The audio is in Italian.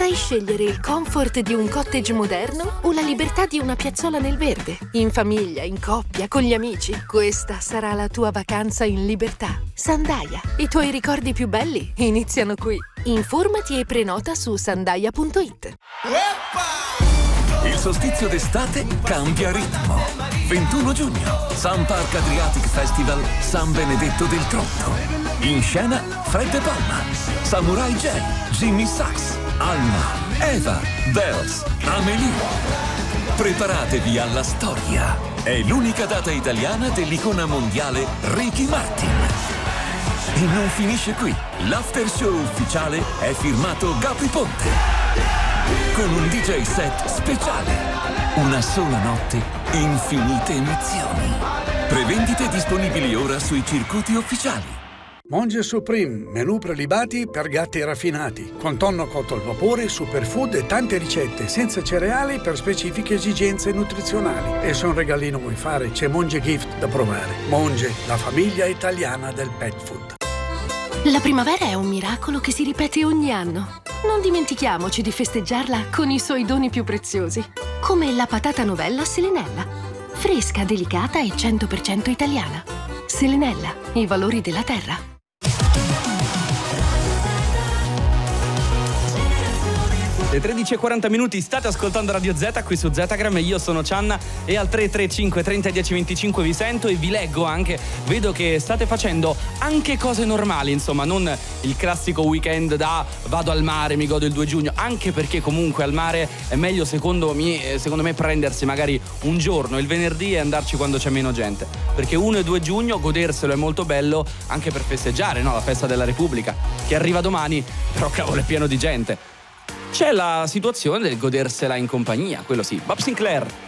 Potrai scegliere il comfort di un cottage moderno o la libertà di una piazzola nel verde. In famiglia, in coppia, con gli amici. Questa sarà la tua vacanza in libertà. Sandaia. I tuoi ricordi più belli iniziano qui. Informati e prenota su sandaia.it. Il solstizio d'estate cambia ritmo. 21 giugno, Sun Park Adriatic Festival San Benedetto del Tronto. In scena Fred De Palma, Samurai J, Jimmy Sachs, Alma, Eva, Bells, Amelie. Preparatevi alla storia. È l'unica data italiana dell'icona mondiale Ricky Martin. E non finisce qui. L'after show ufficiale è firmato Gabri Ponte. Con un DJ set speciale. Una sola notte, infinite emozioni. Prevendite disponibili ora sui circuiti ufficiali. Monge Supreme, menù prelibati per gatti raffinati, con tonno cotto al vapore, superfood e tante ricette, senza cereali per specifiche esigenze nutrizionali. E se un regalino vuoi fare, c'è Monge Gift da provare. Monge, la famiglia italiana del pet food. La primavera è un miracolo che si ripete ogni anno. Non dimentichiamoci di festeggiarla con i suoi doni più preziosi, come la patata novella Selenella. Fresca, delicata e 100% italiana. Selenella, i valori della terra. Le 13:40 state ascoltando Radio Z qui su Zetagram. Io sono Cianna e al 335 30 10 25 vi sento e vi leggo anche. Vedo che state facendo anche cose normali, insomma, non il classico weekend da vado al mare, mi godo il 2 giugno, anche perché comunque al mare è meglio secondo me prendersi magari un giorno, il venerdì, e andarci quando c'è meno gente, perché 1 e 2 giugno goderselo è molto bello anche per festeggiare, no? La festa della Repubblica che arriva domani, però cavolo è pieno di gente. C'è la situazione del godersela in compagnia, quello sì. Bob Sinclair.